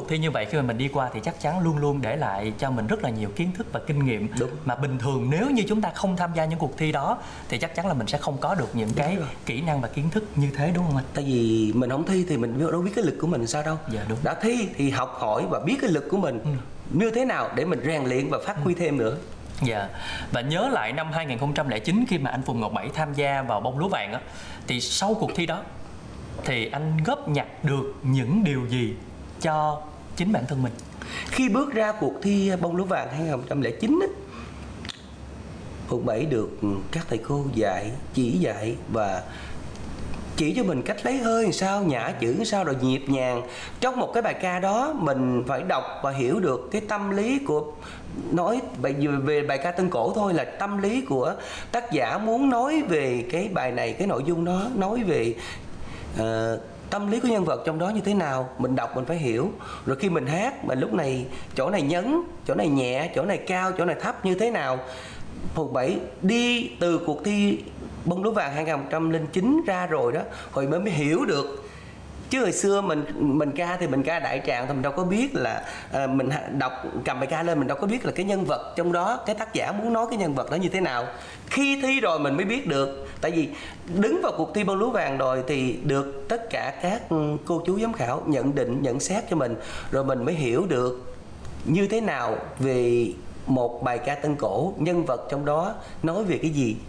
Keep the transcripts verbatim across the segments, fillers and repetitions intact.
cuộc thi như vậy khi mà mình đi qua thì chắc chắn luôn luôn để lại cho mình rất là nhiều kiến thức và kinh nghiệm. Đúng. Mà bình thường nếu như chúng ta không tham gia những cuộc thi đó thì chắc chắn là mình sẽ không có được những cái kỹ năng và kiến thức như thế, đúng không anh? Tại vì mình không thi thì mình đâu biết cái lực của mình sao đâu. Dạ đúng. Đã thi thì học hỏi và biết cái lực của mình ừ. như thế nào để mình rèn luyện và phát huy ừ. thêm nữa. Dạ. Và nhớ lại năm hai nghìn không trăm lẻ chín khi mà anh Phùng Ngọc Bảy tham gia vào bông lúa vàng á, thì sau cuộc thi đó thì anh góp nhặt được những điều gì cho chính bản thân mình? Khi bước ra cuộc thi bông lúa vàng hai nghìn không trăm lẻ chín á, Phùng Bảy được các thầy cô dạy, chỉ dạy và chỉ cho mình cách lấy hơi làm sao, nhả chữ làm sao, rồi nhịp nhàng. Trong một cái bài ca đó mình phải đọc và hiểu được cái tâm lý của, nói về bài ca Tân Cổ thôi, là tâm lý của tác giả muốn nói về cái bài này, cái nội dung đó nói về uh, tâm lý của nhân vật trong đó như thế nào. Mình đọc mình phải hiểu. Rồi khi mình hát, mình lúc này chỗ này nhấn, chỗ này nhẹ, chỗ này cao, chỗ này thấp như thế nào. Phùng Bảy đi từ cuộc thi bông lúa vàng hai nghìn không trăm lẻ chín ra rồi đó, hồi mới mới hiểu được. Chứ hồi xưa mình mình ca thì mình ca đại tràng thì mình đâu có biết là à, mình đọc cầm bài ca lên mình đâu có biết là cái nhân vật trong đó, cái tác giả muốn nói cái nhân vật đó như thế nào. Khi thi rồi mình mới biết được. Tại vì đứng vào cuộc thi bông lúa vàng rồi thì được tất cả các cô chú giám khảo nhận định, nhận xét cho mình, rồi mình mới hiểu được như thế nào về một bài ca Tân Cổ, nhân vật trong đó nói về cái gì.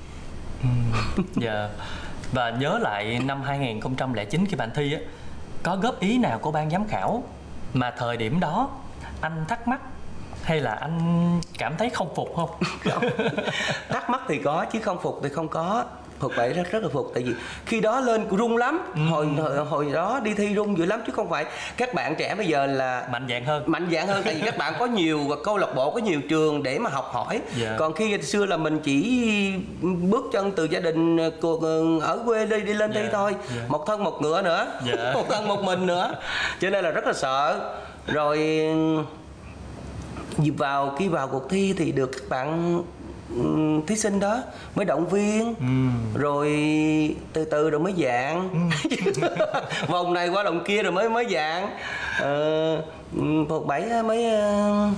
Dạ. Yeah. Và nhớ lại năm hai nghìn không trăm lẻ chín khi bạn thi á, có góp ý nào của ban giám khảo mà thời điểm đó anh thắc mắc hay là anh cảm thấy không phục không? Không. Thắc mắc thì có chứ không phục thì không có. Phùng Bảy rất rất là phục, tại vì khi đó lên rung lắm. ừ. hồi, hồi hồi đó đi thi rung dữ lắm, chứ không phải các bạn trẻ bây giờ là mạnh dạn hơn mạnh dạn hơn tại vì các bạn có nhiều câu lạc bộ, có nhiều trường để mà học hỏi. yeah. Còn khi xưa là mình chỉ bước chân từ gia đình ở quê đi đi lên yeah. thi thôi. yeah. Một thân một ngựa nữa. yeah. Một thân một mình nữa, cho nên là rất là sợ. Rồi vào khi vào cuộc thi thì được các bạn thí sinh đó mới động viên. ừ. Rồi từ từ rồi mới dạng. ừ. Vòng này qua vòng kia rồi mới mới dạng. ờ, Phùng Bảy mới uh,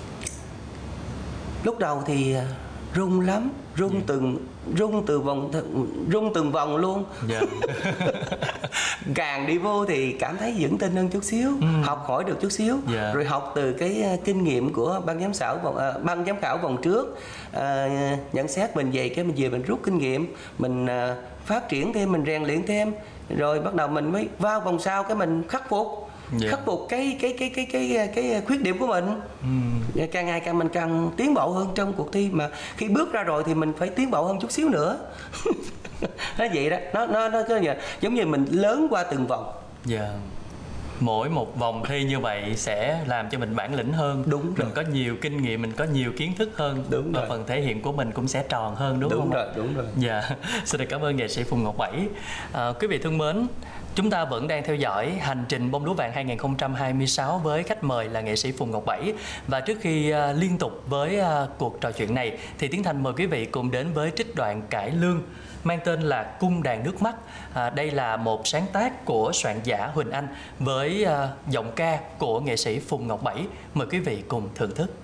lúc đầu thì rung lắm, rung yeah. từng rung từ vòng rung từng vòng luôn. yeah. Càng đi vô thì cảm thấy vững tin hơn chút xíu. ừ. Học hỏi được chút xíu. yeah. Rồi học từ cái kinh nghiệm của ban giám khảo vòng à, ban giám khảo vòng trước à, nhận xét mình về cái mình về mình rút kinh nghiệm, mình à, phát triển thêm, mình rèn luyện thêm, rồi bắt đầu mình mới vào vòng sau cái mình khắc phục. Yeah. Khắc phục cái cái cái cái cái cái khuyết điểm của mình. ừ. Càng ngày càng mình càng tiến bộ hơn trong cuộc thi, mà khi bước ra rồi thì mình phải tiến bộ hơn chút xíu nữa. Nó vậy đó, nó nó nó cứ giống như mình lớn qua từng vòng. Dạ. Yeah. Mỗi một vòng thi như vậy sẽ làm cho mình bản lĩnh hơn. Đúng rồi. Mình có nhiều kinh nghiệm, mình có nhiều kiến thức hơn. Đúng và rồi. phần thể hiện của mình cũng sẽ tròn hơn, đúng, đúng không? Đúng rồi, đúng rồi. Dạ. Xin được cảm ơn nghệ sĩ Phùng Ngọc Bảy. À, quý vị thân mến, chúng ta vẫn đang theo dõi hành trình bông lúa vàng hai nghìn không trăm hai mươi sáu với khách mời là nghệ sĩ Phùng Ngọc Bảy. Và trước khi uh, liên tục với uh, cuộc trò chuyện này thì Tiến Thành mời quý vị cùng đến với trích đoạn cải lương mang tên là Cung đàn nước mắt. À, đây là một sáng tác của soạn giả Huỳnh Anh với uh, giọng ca của nghệ sĩ Phùng Ngọc Bảy. Mời quý vị cùng thưởng thức.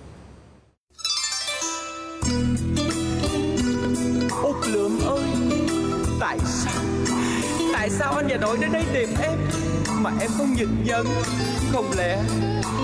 Út Lượm ơi, tại sao Tại sao anh và đội đến đây tìm em mà em không nhìn nhận? Không lẽ